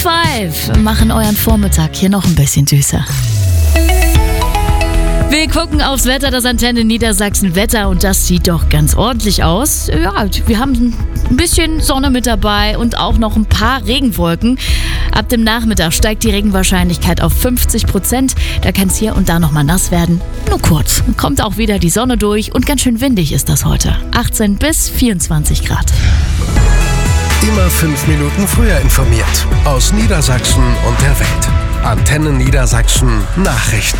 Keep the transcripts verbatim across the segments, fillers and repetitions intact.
Five machen euren Vormittag hier noch ein bisschen süßer. Wir gucken aufs Wetter, das Antenne Niedersachsen Wetter, und das sieht doch ganz ordentlich aus. Ja, wir haben ein bisschen Sonne mit dabei und auch noch ein paar Regenwolken. Ab dem Nachmittag steigt die Regenwahrscheinlichkeit auf fünfzig Prozent. Da kann es hier und da nochmal nass werden. Nur kurz. Kommt auch wieder die Sonne durch und ganz schön windig ist das heute. achtzehn bis vierundzwanzig Grad. Immer fünf Minuten früher informiert. Aus Niedersachsen und der Welt. Antenne Niedersachsen Nachrichten.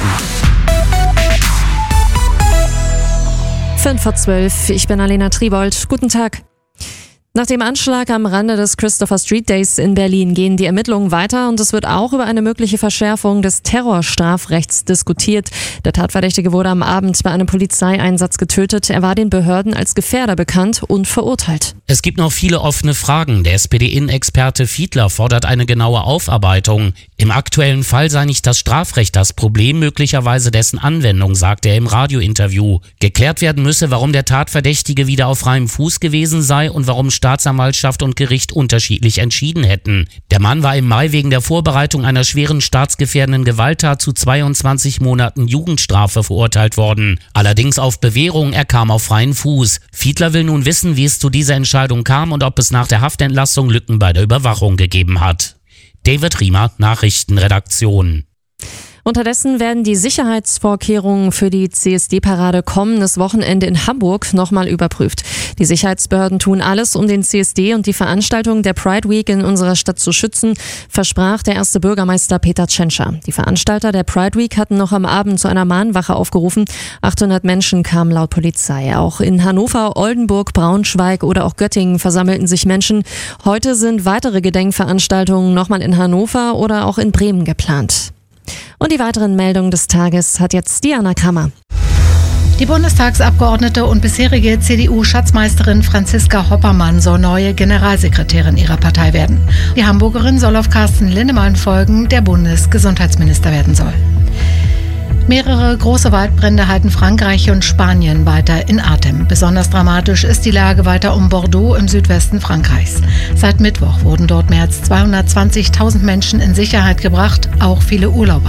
fünf vor zwölf, ich bin Alena Tribold. Guten Tag. Nach dem Anschlag am Rande des Christopher Street Days in Berlin gehen die Ermittlungen weiter und es wird auch über eine mögliche Verschärfung des Terrorstrafrechts diskutiert. Der Tatverdächtige wurde am Abend bei einem Polizeieinsatz getötet. Er war den Behörden als Gefährder bekannt und verurteilt. Es gibt noch viele offene Fragen. Der S P D-Innenexperte Fiedler fordert eine genaue Aufarbeitung. Im aktuellen Fall sei nicht das Strafrecht das Problem, möglicherweise dessen Anwendung, sagt er im Radiointerview. Geklärt werden müsse, warum der Tatverdächtige wieder auf freiem Fuß gewesen sei und warum Staatsanwaltschaft und Gericht unterschiedlich entschieden hätten. Der Mann war im Mai wegen der Vorbereitung einer schweren staatsgefährdenden Gewalttat zu zweiundzwanzig Monaten Jugendstrafe verurteilt worden. Allerdings auf Bewährung, er kam auf freien Fuß. Fiedler will nun wissen, wie es zu dieser Entscheidung kam und ob es nach der Haftentlassung Lücken bei der Überwachung gegeben hat. David Riemer, Nachrichtenredaktion. Unterdessen werden die Sicherheitsvorkehrungen für die C S D-Parade kommendes Wochenende in Hamburg nochmal überprüft. Die Sicherheitsbehörden tun alles, um den C S D und die Veranstaltung der Pride Week in unserer Stadt zu schützen, versprach der erste Bürgermeister Peter Tschentscher. Die Veranstalter der Pride Week hatten noch am Abend zu einer Mahnwache aufgerufen. achthundert Menschen kamen laut Polizei. Auch in Hannover, Oldenburg, Braunschweig oder auch Göttingen versammelten sich Menschen. Heute sind weitere Gedenkveranstaltungen nochmal in Hannover oder auch in Bremen geplant. Und die weiteren Meldungen des Tages hat jetzt Diana Kammer. Die Bundestagsabgeordnete und bisherige C D U-Schatzmeisterin Franziska Hoppermann soll neue Generalsekretärin ihrer Partei werden. Die Hamburgerin soll auf Carsten Linnemann folgen, der Bundesgesundheitsminister werden soll. Mehrere große Waldbrände halten Frankreich und Spanien weiter in Atem. Besonders dramatisch ist die Lage weiter um Bordeaux im Südwesten Frankreichs. Seit Mittwoch wurden dort mehr als zweihundertzwanzigtausend Menschen in Sicherheit gebracht, auch viele Urlauber.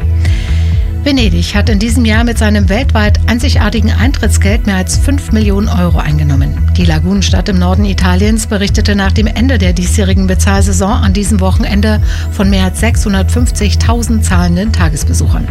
Venedig hat in diesem Jahr mit seinem weltweit einzigartigen Eintrittsgeld mehr als fünf Millionen Euro eingenommen. Die Lagunenstadt im Norden Italiens berichtete nach dem Ende der diesjährigen Bezahlsaison an diesem Wochenende von mehr als sechshundertfünfzigtausend zahlenden Tagesbesuchern.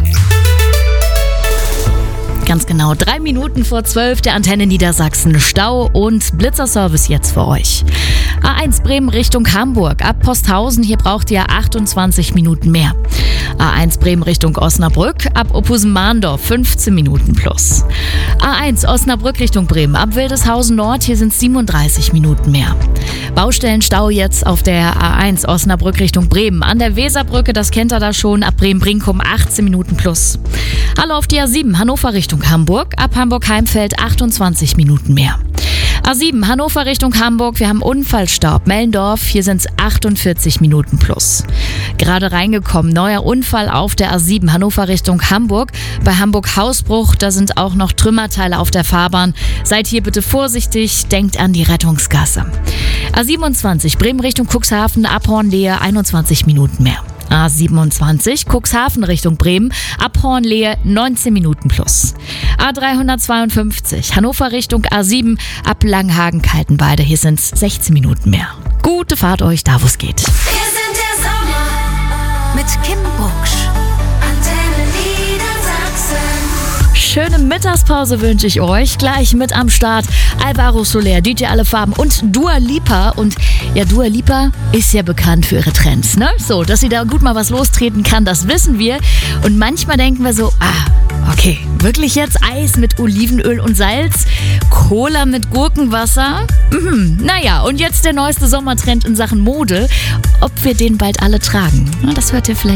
Ganz genau, drei Minuten vor zwölf, der Antenne Niedersachsen Stau und Blitzerservice jetzt für euch. A eins Bremen Richtung Hamburg, ab Posthausen, hier braucht ihr achtundzwanzig Minuten mehr. A eins Bremen Richtung Osnabrück, ab Ophusen-Mahndorf fünfzehn Minuten plus. A eins Osnabrück Richtung Bremen, ab Wildeshausen Nord, hier sind es siebenunddreißig Minuten mehr. Baustellenstau jetzt auf der A eins Osnabrück Richtung Bremen. An der Weserbrücke, das kennt ihr da schon, ab Bremen-Brinkum achtzehn Minuten plus. Hallo auf die A sieben Hannover Richtung Hamburg, ab Hamburg-Heimfeld achtundzwanzig Minuten mehr. A sieben Hannover Richtung Hamburg, wir haben Unfallstau. Mellendorf, hier sind es achtundvierzig Minuten plus. Gerade reingekommen, neuer Unfall auf der A sieben Hannover Richtung Hamburg. Bei Hamburg-Hausbruch, da sind auch noch Trümmerteile auf der Fahrbahn. Seid hier bitte vorsichtig, denkt an die Rettungsgasse. A siebenundzwanzig Bremen Richtung Cuxhaven, ab Hornlehe einundzwanzig Minuten mehr. A siebenundzwanzig Cuxhaven Richtung Bremen, ab Hornlehe neunzehn Minuten plus. A dreihundertzweiundfünfzig Hannover Richtung A sieben, ab Langhagen-Kaltenweide, hier sind es sechzehn Minuten mehr. Gute Fahrt euch da, wo es geht. Wir sind der Sommer mit Kim Bucksch. Antenne Niedersachsen. Schöne Mittagspause wünsche ich euch. Gleich mit am Start Alvaro Soler, D J Alle Farben und Dua Lipa. Und ja, Dua Lipa ist ja bekannt für ihre Trends, ne? So, dass sie da gut mal was lostreten kann, das wissen wir. Und manchmal denken wir so, ah, okay, wirklich jetzt Eis mit Olivenöl und Salz? Cola mit Gurkenwasser? Mhm, naja, und jetzt der neueste Sommertrend in Sachen Mode. Ob wir den bald alle tragen? Das hört ihr vielleicht